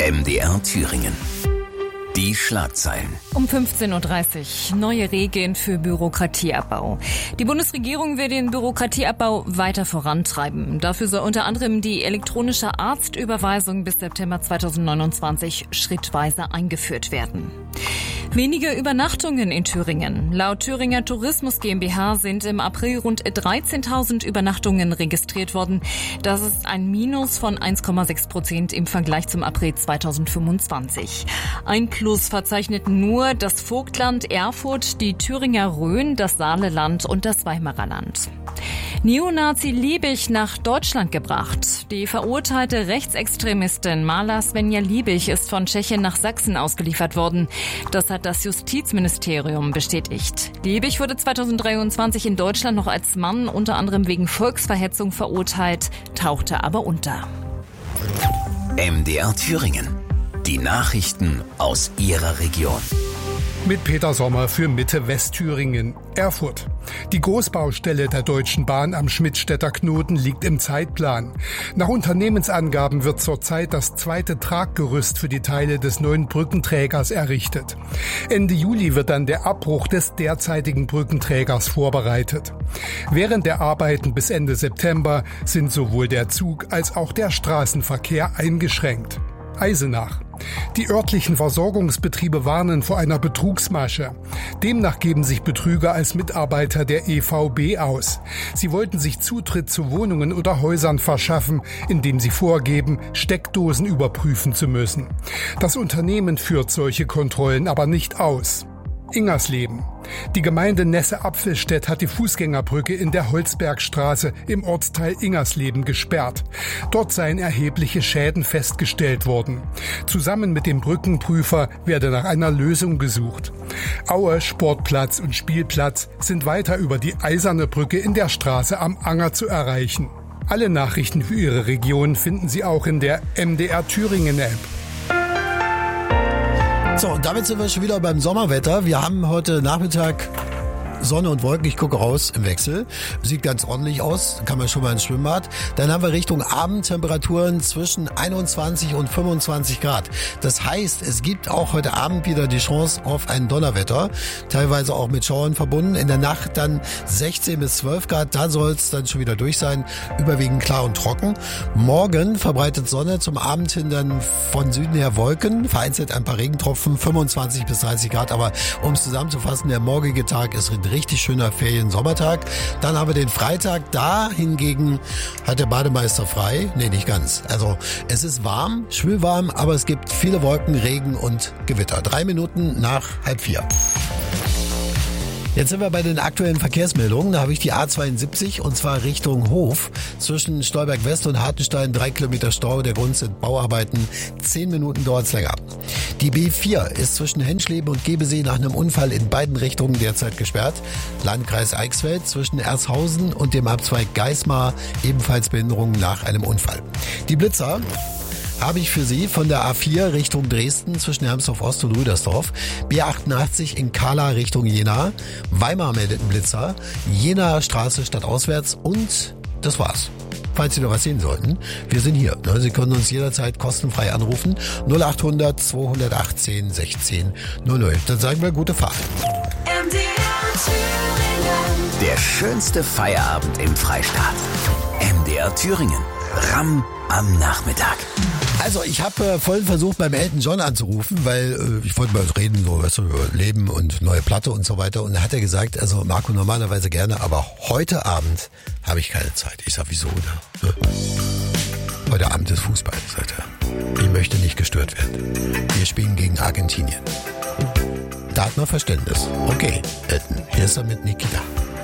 MDR Thüringen. Die Schlagzeilen. Um 15.30 Uhr. Neue Regeln für Bürokratieabbau. Die Bundesregierung will den Bürokratieabbau weiter vorantreiben. Dafür soll unter anderem die elektronische Arztüberweisung bis September 2029 schrittweise eingeführt werden. Weniger Übernachtungen in Thüringen. Laut Thüringer Tourismus GmbH sind im April rund 13.000 Übernachtungen registriert worden. Das ist ein Minus von 1,6% im Vergleich zum April 2025. Ein Plus verzeichneten nur das Vogtland, Erfurt, die Thüringer Rhön, das Saaleland und das Weimarer Land. Neonazi Liebig nach Deutschland gebracht. Die verurteilte Rechtsextremistin Mala Svenja Liebig ist von Tschechien nach Sachsen ausgeliefert worden. Das hat das Justizministerium bestätigt. Liebig wurde 2023 in Deutschland noch als Mann unter anderem wegen Volksverhetzung verurteilt, tauchte aber unter. MDR Thüringen. Die Nachrichten aus Ihrer Region. Mit Peter Sommer für Mitte Westthüringen. Erfurt. Die Großbaustelle der Deutschen Bahn am Schmidtstädter Knoten liegt im Zeitplan. Nach Unternehmensangaben wird zurzeit das zweite Traggerüst für die Teile des neuen Brückenträgers errichtet. Ende Juli wird dann der Abbruch des derzeitigen Brückenträgers vorbereitet. Während der Arbeiten bis Ende September sind sowohl der Zug als auch der Straßenverkehr eingeschränkt. Eisenach. Die örtlichen Versorgungsbetriebe warnen vor einer Betrugsmasche. Demnach geben sich Betrüger als Mitarbeiter der EVB aus. Sie wollten sich Zutritt zu Wohnungen oder Häusern verschaffen, indem sie vorgeben, Steckdosen überprüfen zu müssen. Das Unternehmen führt solche Kontrollen aber nicht aus. Ingersleben. Die Gemeinde Nesse-Apfelstedt hat die Fußgängerbrücke in der Holzbergstraße im Ortsteil Ingersleben gesperrt. Dort seien erhebliche Schäden festgestellt worden. Zusammen mit dem Brückenprüfer werde nach einer Lösung gesucht. Aue, Sportplatz und Spielplatz sind weiter über die Eiserne Brücke in der Straße am Anger zu erreichen. Alle Nachrichten für Ihre Region finden Sie auch in der MDR Thüringen App. So, und damit sind wir schon wieder beim Sommerwetter. Wir haben heute Nachmittag Sonne und Wolken, ich gucke raus im Wechsel. Sieht ganz ordentlich aus, kann man schon mal ins Schwimmbad. Dann haben wir Richtung Abend Temperaturen zwischen 21 und 25 Grad. Das heißt, es gibt auch heute Abend wieder die Chance auf ein Donnerwetter, teilweise auch mit Schauern verbunden. In der Nacht dann 16 bis 12 Grad, da soll es dann schon wieder durch sein, überwiegend klar und trocken. Morgen verbreitet Sonne, zum Abend hin dann von Süden her Wolken, vereinzelt ein paar Regentropfen, 25 bis 30 Grad. Aber um es zusammenzufassen, der morgige Tag ist richtig schöner Ferien-Sommertag. Dann haben wir den Freitag. Da hingegen hat der Bademeister frei. Nee, nicht ganz. Also es ist warm, schwülwarm, aber es gibt viele Wolken, Regen und Gewitter. 3 Minuten nach 3:30. Jetzt sind wir bei den aktuellen Verkehrsmeldungen. Da habe ich die A72 und zwar Richtung Hof. Zwischen Stolberg West und Hartenstein 3 Kilometer Stau. Der Grund sind Bauarbeiten. 10 Minuten dauert es länger. Die B4 ist zwischen Henschleben und Gebesee nach einem Unfall in beiden Richtungen derzeit gesperrt. Landkreis Eichsfeld zwischen Ershausen und dem Abzweig Geismar ebenfalls Behinderungen nach einem Unfall. Die Blitzer habe ich für Sie von der A4 Richtung Dresden zwischen Hermsdorf Ost und Rüdersdorf, B88 in Kala Richtung Jena, Weimar meldet einen Blitzer, Jenaer Straße stadtauswärts und das war's. Falls Sie noch was sehen sollten, wir sind hier. Sie können uns jederzeit kostenfrei anrufen, 0800 218 16 00. Dann sagen wir gute Fahrt. Der schönste Feierabend im Freistaat. MDR Thüringen. Ramm am Nachmittag. Also ich habe vorhin versucht, beim Elton John anzurufen, weil ich wollte mal reden, so weißt du, über Leben und neue Platte und so weiter. Und da hat er gesagt, also Marco normalerweise gerne, aber heute Abend habe ich keine Zeit. Ich sag, wieso? Ne? Heute Abend ist Fußball, sagt er. Ich möchte nicht gestört werden. Wir spielen gegen Argentinien. Da hat man Verständnis. Okay, Elton, hier ist er mit Nikita.